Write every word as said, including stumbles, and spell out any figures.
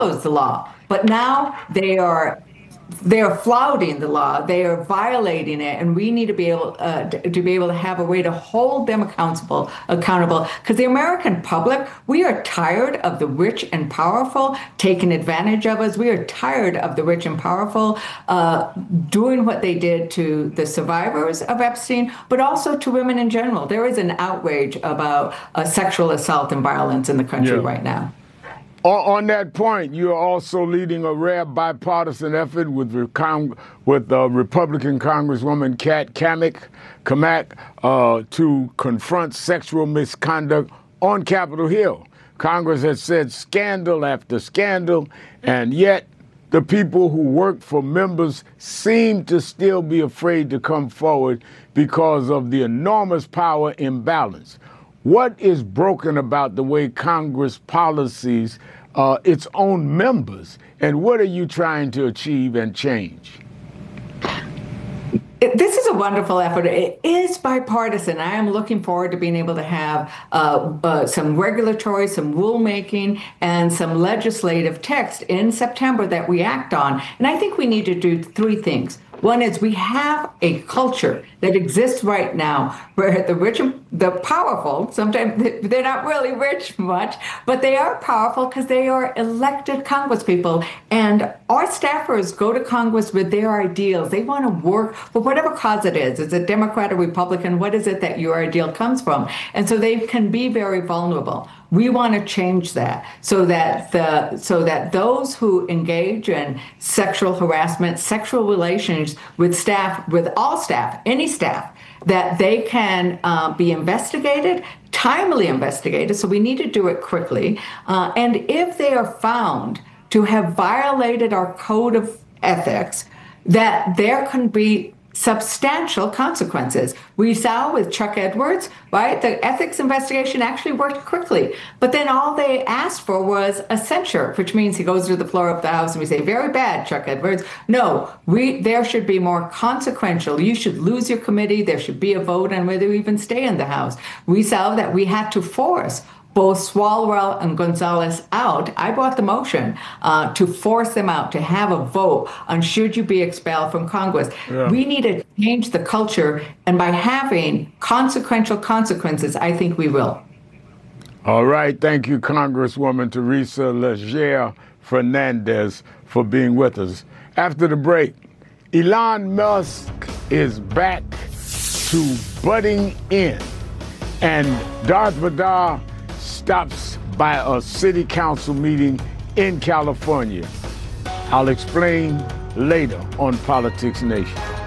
the law, but now they are they're flouting the law. They are violating it, and we need to be able uh, to, to be able to have a way to hold them accountable. Accountable, because the American public, we are tired of the rich and powerful taking advantage of us. We are tired of the rich and powerful uh, doing what they did to the survivors of Epstein, but also to women in general. There is an outrage about uh, sexual assault and violence in the country yeah. right now. On that point, you are also leading a rare bipartisan effort with with uh, Republican Congresswoman Kat Cammack, Cammack uh, to confront sexual misconduct on Capitol Hill. Congress has said scandal after scandal, and yet the people who work for members seem to still be afraid to come forward because of the enormous power imbalance. What is broken about the way Congress policies uh, its own members, and what are you trying to achieve and change? This is a wonderful effort. It is bipartisan. I am looking forward to being able to have uh, uh, some regulatory, some rulemaking, and some legislative text in September that we act on. And I think we need to do three things. One is we have a culture that exists right now where the rich and the powerful, sometimes they're not really rich much, but they are powerful because they are elected congresspeople. And our staffers go to Congress with their ideals. They want to work for whatever cause it is. Is it Democrat or Republican? What is it that your ideal comes from? And so they can be very vulnerable. We want to change that so that the so that those who engage in sexual harassment, sexual relations with staff, with all staff, any staff, that they can uh, be investigated, timely investigated. So we need to do it quickly. Uh, and if they are found to have violated our code of ethics, that there can be substantial consequences. We saw with Chuck Edwards, right? The ethics investigation actually worked quickly, but then all they asked for was a censure, which means he goes to the floor of the House and we say, very bad, Chuck Edwards. No, we there should be more consequential. You should lose your committee. There should be a vote on whether you even stay in the House. We saw that we had to force both Swalwell and Gonzalez out. I brought the motion uh, to force them out, to have a vote on should you be expelled from Congress. Yeah. We need to change the culture, and by having consequential consequences, I think we will. All right. Thank you, Congresswoman Teresa Leger Fernandez, for being with us. After the break, Elon Musk is back to butting in, and Darth Vader stops by a city council meeting in California. I'll explain later on Politics Nation.